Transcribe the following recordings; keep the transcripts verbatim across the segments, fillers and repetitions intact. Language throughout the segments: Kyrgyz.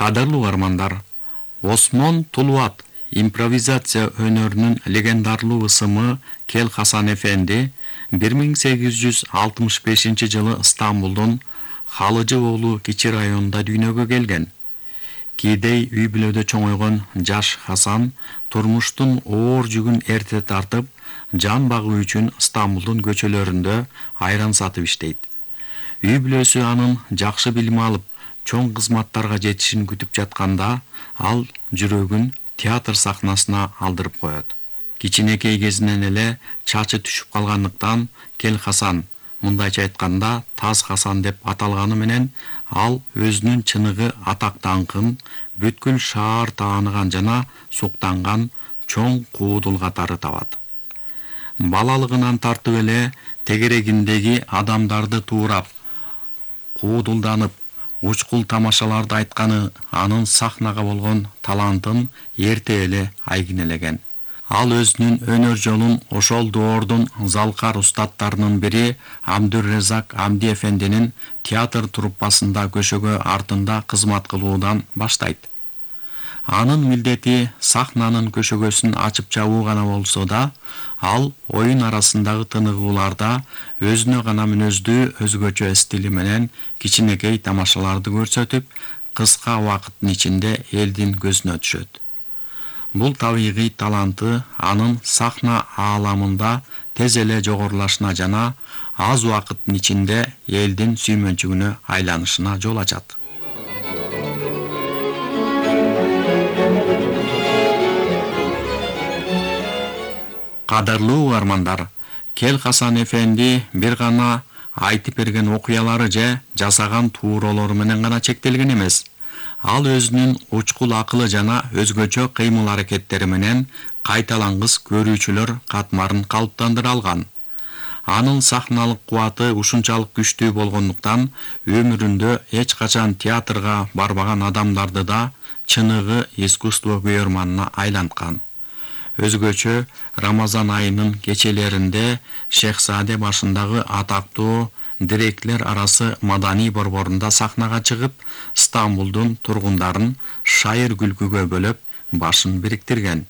Кадырлуу угармандар, Осмон Тулуат импровизация өнөрүнүн легендарлуу ысымы Кел Хасан эфенди бир миң сегиз жүз алтымыш бешинчи жылы Стамбулдун Халыжы уулу кичи районунда дүйнөгө келген. Кийдей үй бүлөдө чоңойгон жаш Хасан турмуштун оор жүгүн эрте тартып, жан багуу үчүн Стамбулдун көчөлөрүндө айран сатып иштейт. Үй бүлөсү анын жакшы билим алып, чоң кызматтарга жетишин күтүп жатканда, ал жүрөгүн театр сахнасына алдырып коет. Кичинекей кезинен эле чачы түшүп калгандыктан Кел Хасан, мындайча айтканда Таз Хасан деп аталганы менен, ал өзүнүн чыныгы атак даңкын бүткүл шаар тааныган жана суктанган чоң куудул катары табат. Балалыгынан тартып эле тегерегиндеги адамдарды туурап, куудулданып, учкул тамашаларды айтканы анын сахнага болгон талантын эрте эле айгинелеген. Ал өзүнүн өнөр жолун ошол доордун залкар устаттарынын бири Абдуррезак Амди эфендинин театр труппасында көшөгө артында кызмат кылуудан баштайт. Анын милдети сахнанын көшөгөсүн ачып жабуу гана болсо да, ал оюн арасындагы тыныгууларда өзүнө гана мүнөздүү өзгөчө стили менен кичинекей тамашаларды көрсөтүп, кыска убакыттын ичинде элдин көзүнө түшөт. Бул табигый таланты анын сахна ааламында тез эле жогорулашына жана аз убакыттын ичинде элдин сүймөнчүгүнө айланышына жол ачат. Кадырлуу угармандар, Кел Хасан эфенди бир гана айтып берген окуялары же жасаган тууралары менен гана чектелген эмес. Ал өзүнүн учкул акылы жана өзгөчө кыймыл аракеттери менен кайталангыс көрүүчүлөр катмарын калыптандыра алган. Анын сахналык кубаты ушунчалык күчтүү болгондуктан өмүрүндө эч качан театрга барбаган адамдарды да чыныгы искусство күйөрманына айланткан. Өзгөчө Рамазан айынын кечелеринде Шехзаде башындагы атактуу Диреклер арасы маданий борборунда сахнага чыгып, Стамбулдун тургундарын шайыр күлкүгө бөлөп, башын бириктирген.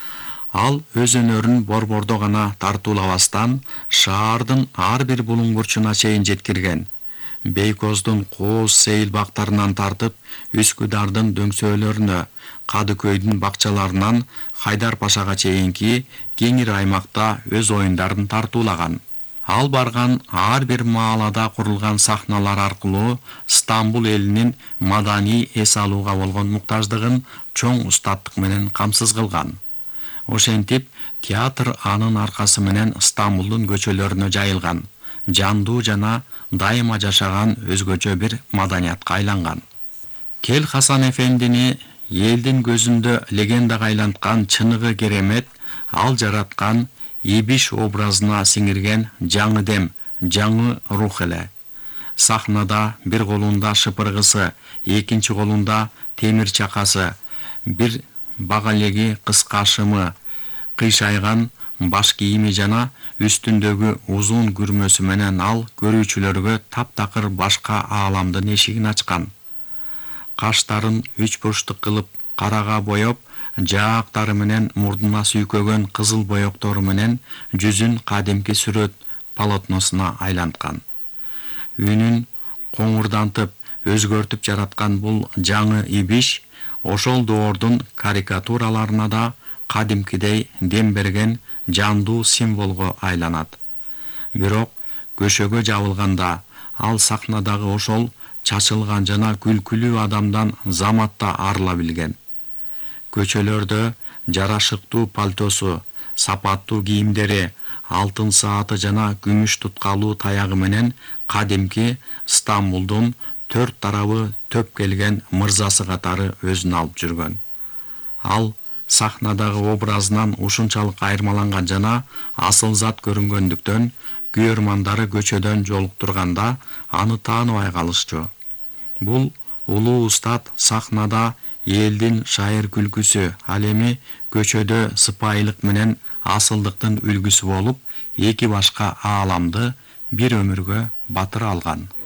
Ал өз өнөрүн борбордо гана тартуулабастан, шаардын ар бир булуң бурчуна чейин жеткирген. Бейкоздун Кооз Сейил бактарынан тартып, Үскүдардын дөңсөөлөрүнө, Кадыкөйдүн бакчаларынан Хайдар Пашага чейинки кеңир аймакта өз оюндарын тартуулаган. Ал барган ар бир маалада курулган сахналар аркылуу Стамбул элинин маданий эс алууга болгон муктаждыгын чоң устаттык менен камсыз кылган. Ошентип, театр анын аркасы менен Стамбулдун көчөлөрүнө жайылган, жандуу жана дайыма жашаган өзгөчө бир маданиятка айланган. Кел Хасан эфендини элдин көзүндө легендага айланткан чыныгы керемет ал жараткан Ибиш образына сиңирген жаңы дем, жаңы рух эле. Сахнада бир колунда шыпыргысы, экинчи колунда темир чакасы, бир багалеги кыска шымы, кыйшайган баш кийими жана үстүндөгү узун күрмөсү менен ал көрүүчүлөргө таптакыр башка ааламдын эшигин ачкан. Каштарын үч бурчтук кылып карага боеп, жаактары менен мурдуна сүйкөгөн кызыл боектору менен жүзүн кадимки сүрөт полотносуна айланткан. Үнүн коңурдантып, өзгөртүп жараткан бул жаңы Ибиш ошол доордун карикатураларына да кадимкидей дем берген жандуу символго айланат. Бирок көшөгө жабылганда ал сахнадагы ошол чачылган жана күлкүлүү адамдан заматта арыла билген. Көчөлөрдө жарашыктуу пальтосу, сапаттуу кийимдери, алтын сааты жана күмүш туткалуу таягы менен кадимки Стамбулдун төрт тарабы төп келген мырзасы катары өзүн алып жүргөн. Ал сахнадагы образынан ушунчалык айырмаланган жана асыл зат көрүнгөндүктөн күйөрмандары көчөдөн жолуктурганда аны тааныбай калышчу. Бул улуу устат сахнада элдин шайыр күлкүсү, ал эми көчөдө сыпайылык менен асылдыктын үлгүсү болуп, эки башка ааламды бир өмүргө батыра алган.